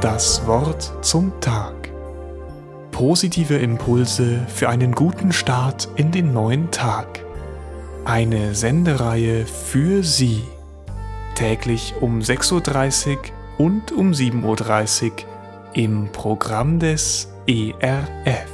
Das Wort zum Tag. Positive Impulse für einen guten Start in den neuen Tag. Eine Sendereihe für Sie. Täglich um 6:30 Uhr und um 7:30 Uhr im Programm des ERF.